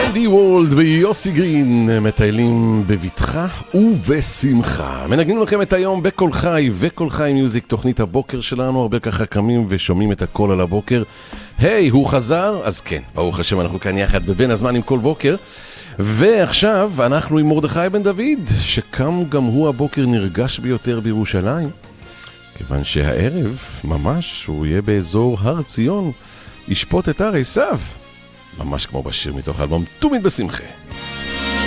אנדי וולד ויוסי גרין מטיילים בבטחה ובשמחה. מנגנים לכם את היום בכל חי וכל חי מיוזיק, תוכנית הבוקר שלנו. הרבה ככה קמים ושומעים את הכל על הבוקר. היי, הוא חזר? אז כן, ברוך השם, אנחנו כאן יחד בבין הזמן עם כל בוקר. ועכשיו אנחנו עם מרדכי בן דוד, שקם גם הוא הבוקר נרגש ביותר בירושלים, כיוון שהערב ממש הוא יהיה באזור הר ציון, ישפוט את הר עשיו, ממש כמו בשיר מתוך האלבום תמיד בשמחה.